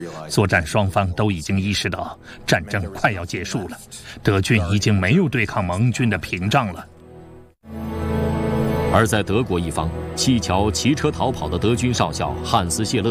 作战双方都已经意识到战争快要结束了，德军已经没有对抗盟军的屏障了。 而在德国一方，弃桥骑车逃跑的德军少校汉斯·谢勒